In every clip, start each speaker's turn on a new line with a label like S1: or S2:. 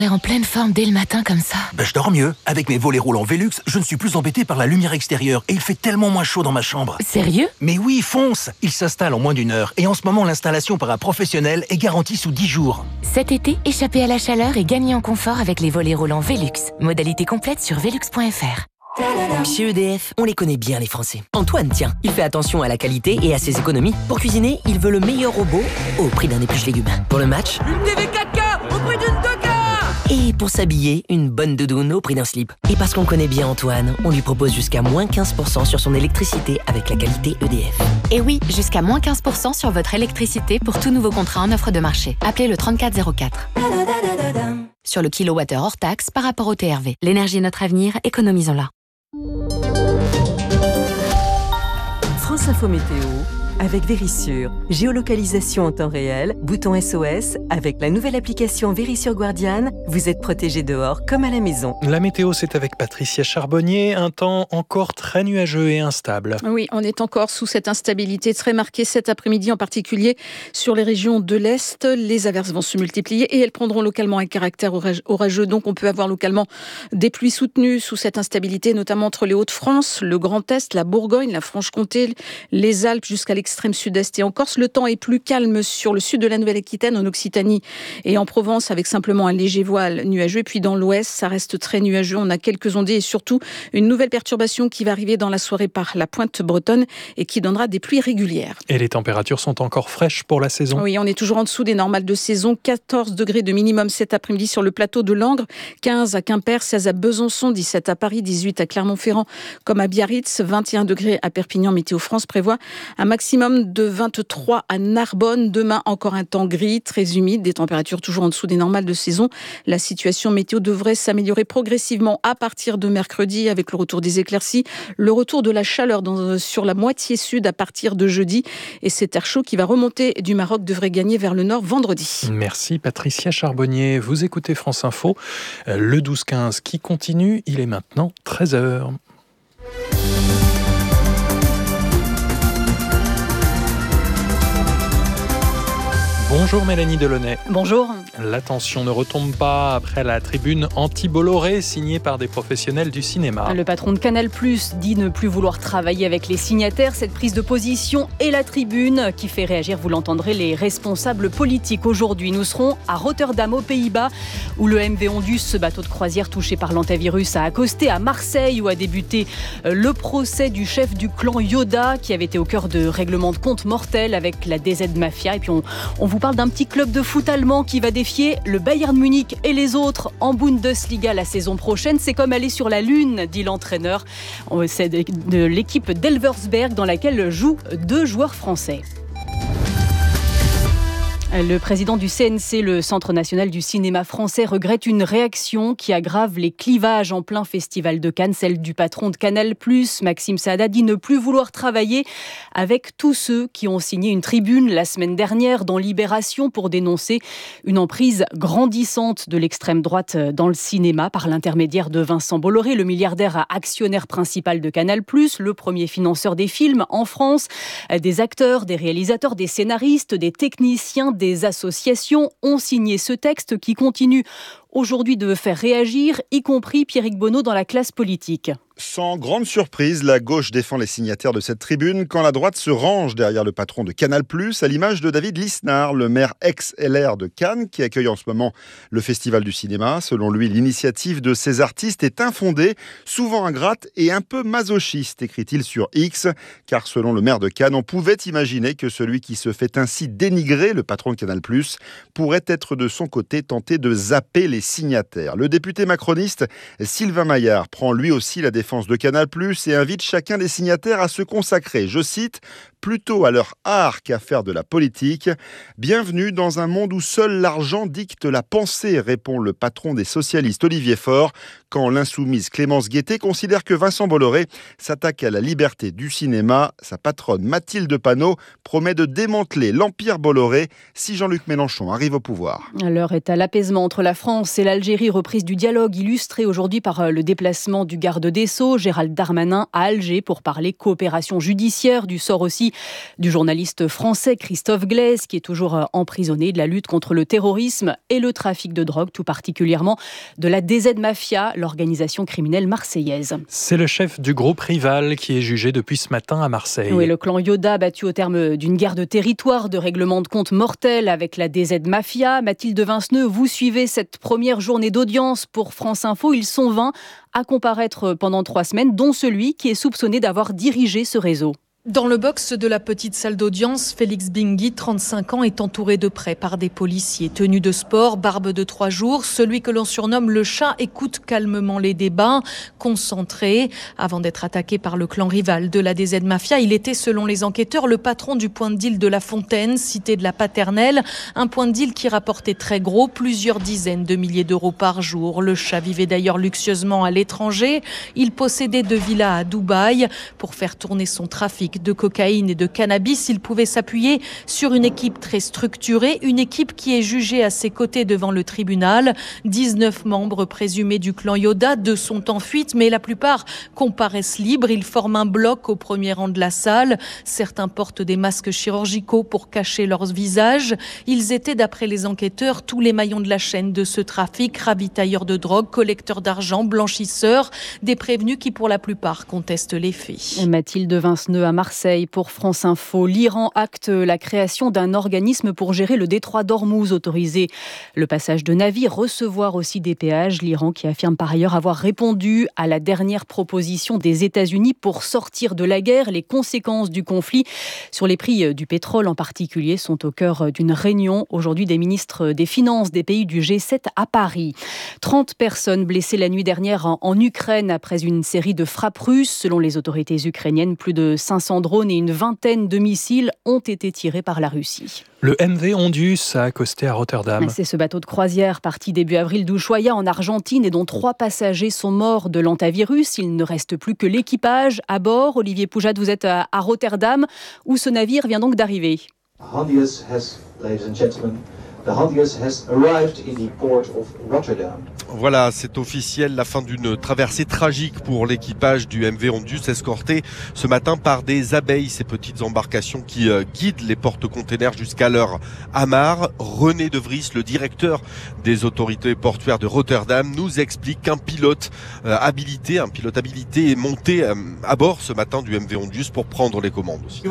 S1: En pleine forme dès le matin comme ça.
S2: Je dors mieux. Avec mes volets roulants Velux, je ne suis plus embêté par la lumière extérieure et il fait tellement moins chaud dans ma chambre.
S1: Sérieux ?
S2: Mais oui, fonce! Il s'installe en moins d'1 heure et en ce moment l'installation par un professionnel est garantie sous 10 jours.
S1: Cet été, échappez à la chaleur et gagnez en confort avec les volets roulants Velux. Modalité complète sur velux.fr.
S3: Chez EDF, on les connaît bien les Français. Antoine, tiens, il fait attention à la qualité et à ses économies. Pour cuisiner, il veut le meilleur robot au prix d'un épluche-légumes. Pour le match,
S4: une TV 4K au prix d'une 2K.
S3: Et pour s'habiller, une bonne doudoune au prix d'un slip. Et parce qu'on connaît bien Antoine, on lui propose jusqu'à moins 15% sur son électricité avec la qualité EDF.
S5: Et oui, jusqu'à moins 15% sur votre électricité pour tout nouveau contrat en offre de marché. Appelez le 3404. Sur le kilowattheure hors taxe par rapport au TRV. L'énergie est notre avenir, économisons-la.
S6: France Info Météo avec Vérissure. Géolocalisation en temps réel, bouton SOS. Avec la nouvelle application Vérissure Guardian, vous êtes protégé dehors comme à la maison.
S7: La météo, c'est avec Patricia Charbonnier. Un temps encore très nuageux et instable.
S8: Oui, on est encore sous cette instabilité très marquée cet après-midi, en particulier sur les régions de l'Est. Les averses vont se multiplier et elles prendront localement un caractère orageux. Donc on peut avoir localement des pluies soutenues sous cette instabilité, notamment entre les Hauts-de-France, le Grand Est, la Bourgogne, la Franche-Comté, les Alpes jusqu'à l'extrême sud-est et en Corse. Le temps est plus calme sur le sud de la Nouvelle-Aquitaine, en Occitanie et en Provence, avec simplement un léger voile nuageux. Et puis dans l'ouest, ça reste très nuageux. On a quelques ondées et surtout une nouvelle perturbation qui va arriver dans la soirée par la pointe bretonne et qui donnera des pluies régulières.
S7: Et les températures sont encore fraîches pour la saison.
S8: Oui, on est toujours en dessous des normales de saison. 14 degrés de minimum cet après-midi sur le plateau de Langres, 15 à Quimper, 16 à Besançon, 17 à Paris, 18 à Clermont-Ferrand comme à Biarritz, 21 degrés à Perpignan. Météo France prévoit un maximum de 23 à Narbonne. Demain, encore un temps gris, très humide, des températures toujours en dessous des normales de saison. La situation météo devrait s'améliorer progressivement à partir de mercredi avec le retour des éclaircies, le retour de la chaleur sur la moitié sud à partir de jeudi. Et cet air chaud qui va remonter du Maroc devrait gagner vers le nord vendredi.
S7: Merci Patricia Charbonnier. Vous écoutez France Info. Le 12-15 qui continue, il est maintenant 13h. Bonjour Mélanie Delaunay.
S8: Bonjour.
S7: L'attention ne retombe pas après la tribune anti-Bolloré signée par des professionnels du cinéma.
S9: Le patron de Canal+ dit ne plus vouloir travailler avec les signataires. Cette prise de position et la tribune qui fait réagir, vous l'entendrez, les responsables politiques. Aujourd'hui, nous serons à Rotterdam, aux Pays-Bas, où le MV Ondus, ce bateau de croisière touché par l'antivirus, a accosté, à Marseille, où a débuté le procès du chef du clan Yoda, qui avait été au cœur de règlements de compte mortels avec la DZ Mafia. Et puis on vous parle d'un petit club de foot allemand qui va défier le Bayern Munich et les autres en Bundesliga la saison prochaine. C'est comme aller sur la Lune, dit l'entraîneur. C'est de l'équipe d'Elversberg dans laquelle jouent 2 joueurs français. Le président du CNC, le Centre national du cinéma français, regrette une réaction qui aggrave les clivages en plein festival de Cannes, celle du patron de Canal+, Maxime Saada, dit ne plus vouloir travailler avec tous ceux qui ont signé une tribune la semaine dernière dans Libération pour dénoncer une emprise grandissante de l'extrême droite dans le cinéma par l'intermédiaire de Vincent Bolloré, le milliardaire actionnaire principal de Canal+, le premier financeur des films en France, des acteurs, des réalisateurs, des scénaristes, des techniciens, des associations ont signé ce texte qui continue aujourd'hui de faire réagir, y compris Pierrick Bonneau dans la classe politique.
S10: Sans grande surprise, la gauche défend les signataires de cette tribune quand la droite se range derrière le patron de Canal+, à l'image de David Lisnard, le maire ex-LR de Cannes, qui accueille en ce moment le Festival du cinéma. Selon lui, l'initiative de ces artistes est infondée, souvent ingrate et un peu masochiste, écrit-il sur X, car selon le maire de Cannes, on pouvait imaginer que celui qui se fait ainsi dénigrer, le patron de Canal+, pourrait être de son côté tenté de zapper les signataires. Le député macroniste Sylvain Maillard prend lui aussi la défense de Canal+ et invite chacun des signataires à se consacrer, je cite, plutôt à leur art qu'à faire de la politique. Bienvenue dans un monde où seul l'argent dicte la pensée, répond le patron des socialistes Olivier Faure, quand l'insoumise Clémence Guettet considère que Vincent Bolloré s'attaque à la liberté du cinéma. Sa patronne Mathilde Panot promet de démanteler l'empire Bolloré si Jean-Luc Mélenchon arrive au pouvoir.
S9: L'heure est à l'apaisement entre la France et l'Algérie, reprise du dialogue illustré aujourd'hui par le déplacement du garde des Sceaux. Faso, Gérald Darmanin à Alger pour parler coopération judiciaire, du sort aussi du journaliste français Christophe Glaise qui est toujours emprisonné, de la lutte contre le terrorisme et le trafic de drogue, tout particulièrement de la DZ Mafia, l'organisation criminelle marseillaise.
S7: C'est le chef du groupe rival qui est jugé depuis ce matin à Marseille.
S9: Oui, le clan Yoda battu au terme d'une guerre de territoire, de règlement de compte mortel avec la DZ Mafia. Mathilde Vinceneux, vous suivez cette première journée d'audience pour France Info. Ils sont 20 à comparaître pendant 3 semaines, dont celui qui est soupçonné d'avoir dirigé ce réseau.
S11: Dans le box de la petite salle d'audience, Félix Bingui, 35 ans, est entouré de près par des policiers. Tenue de sport, barbe de 3 jours, celui que l'on surnomme le chat écoute calmement les débats, concentré. Avant d'être attaqué par le clan rival de la DZ Mafia, il était, selon les enquêteurs, le patron du point de deal de La Fontaine, cité de la Paternelle. Un point de deal qui rapportait très gros, plusieurs dizaines de milliers d'euros par jour. Le chat vivait d'ailleurs luxueusement à l'étranger. Il possédait 2 villas à Dubaï. Pour faire tourner son trafic de cocaïne et de cannabis, il pouvait s'appuyer sur une équipe très structurée, une équipe qui est jugée à ses côtés devant le tribunal. 19 membres présumés du clan Yoda, 2 sont en fuite, mais la plupart comparaissent libres. Ils forment un bloc au premier rang de la salle. Certains portent des masques chirurgicaux pour cacher leurs visages. Ils étaient, d'après les enquêteurs, tous les maillons de la chaîne de ce trafic, ravitailleurs de drogue, collecteurs d'argent, blanchisseurs, des prévenus qui, pour la plupart, contestent les faits.
S9: Mathilde Vinceneux à Marseille pour France Info. L'Iran acte la création d'un organisme pour gérer le détroit d'Ormuz, autoriser le passage de navires, recevoir aussi des péages. L'Iran qui affirme par ailleurs avoir répondu à la dernière proposition des États-Unis pour sortir de la guerre. Les conséquences du conflit sur les prix du pétrole en particulier sont au cœur d'une réunion aujourd'hui des ministres des Finances des pays du G7 à Paris. 30 personnes blessées la nuit dernière en Ukraine après une série de frappes russes. Selon les autorités ukrainiennes, plus de 500 drones et une vingtaine de missiles ont été tirés par la Russie.
S7: Le MV Ondius a accosté à Rotterdam.
S9: C'est ce bateau de croisière parti début avril d'Ushuaïa en Argentine et dont 3 passagers sont morts de l'hantavirus. Il ne reste plus que l'équipage à bord. Olivier Poujade, vous êtes à Rotterdam où ce navire vient donc d'arriver.
S12: Hondius has, ladies and gentlemen, the Hondius has arrived in the port of Rotterdam.
S13: Voilà, c'est officiel, la fin d'une traversée tragique pour l'équipage du MV Ondius, escorté ce matin par des abeilles, ces petites embarcations qui guident les porte-containers jusqu'à leur amarre. René De Vries, le directeur des autorités portuaires de Rotterdam, nous explique qu'un pilote habilité est monté à bord ce matin du MV Ondius pour prendre les commandes aussi.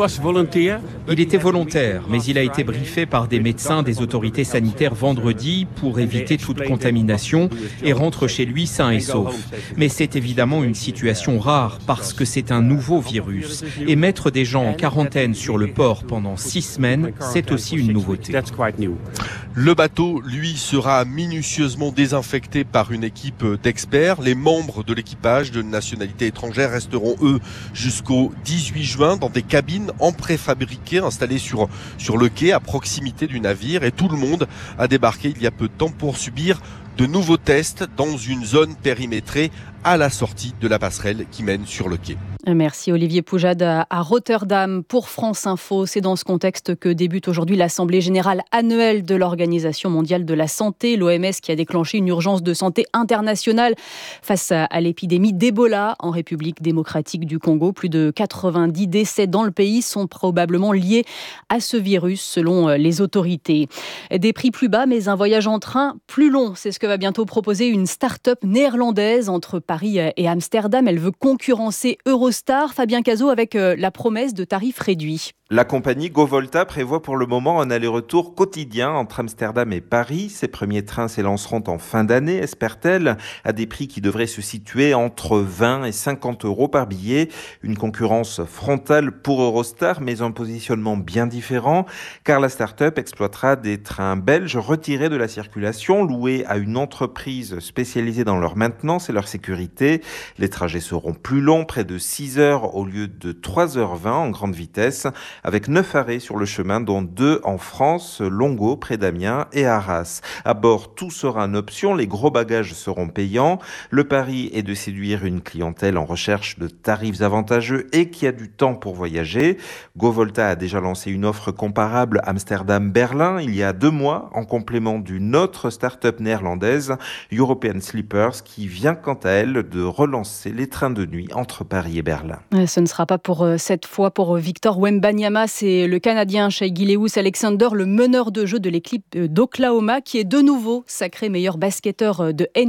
S14: Il était volontaire, mais il a été briefé par des médecins des autorités sanitaires vendredi pour éviter toute contamination et rentre chez lui sain et sauf. Mais c'est évidemment une situation rare parce que c'est un nouveau virus. Et mettre des gens en quarantaine sur le port pendant 6 semaines, c'est aussi une nouveauté.
S13: Le bateau, lui, sera minutieusement désinfecté par une équipe d'experts. Les membres de l'équipage de nationalité étrangère resteront, eux, jusqu'au 18 juin dans des cabines en préfabriqué installées sur le quai à proximité du navire. Et tout le monde a débarqué il y a peu de temps pour subir de nouveaux tests dans une zone périmétrée à la sortie de la passerelle qui mène sur le quai.
S9: Merci Olivier Poujade à Rotterdam pour France Info. C'est dans ce contexte que débute aujourd'hui l'Assemblée générale annuelle de l'Organisation mondiale de la santé, l'OMS, qui a déclenché une urgence de santé internationale face à l'épidémie d'Ebola en République démocratique du Congo. Plus de 90 décès dans le pays sont probablement liés à ce virus selon les autorités. Des prix plus bas mais un voyage en train plus long, c'est ce que va bientôt proposer une start-up néerlandaise entre Paris et Amsterdam. Elle veut concurrencer Eurostar. Fabien Cazot avec la promesse de tarifs réduits.
S15: La compagnie GoVolta prévoit pour le moment un aller-retour quotidien entre Amsterdam et Paris. Ses premiers trains s'élanceront en fin d'année, espère-t-elle, à des prix qui devraient se situer entre 20 et 50 euros par billet. Une concurrence frontale pour Eurostar, mais un positionnement bien différent, car la start-up exploitera des trains belges retirés de la circulation, loués à une entreprise spécialisée dans leur maintenance et leur sécurité. Les trajets seront plus longs, près de 6 6h au lieu de 3h20 en grande vitesse, avec 9 arrêts sur le chemin, dont 2 en France, Longo, près d'Amiens, et Arras. À bord, tout sera en option, les gros bagages seront payants. Le pari est de séduire une clientèle en recherche de tarifs avantageux et qui a du temps pour voyager. GoVolta a déjà lancé une offre comparable Amsterdam-Berlin il y a 2 mois, en complément d'une autre start-up néerlandaise, European Sleepers, qui vient quant à elle de relancer les trains de nuit entre Paris et Berlin.
S9: Ce ne sera pas pour cette fois pour Victor Wembanyama, c'est le Canadien Shai Gilgeous-Alexander, le meneur de jeu de l'équipe d'Oklahoma, qui est de nouveau sacré meilleur basketteur de NBA.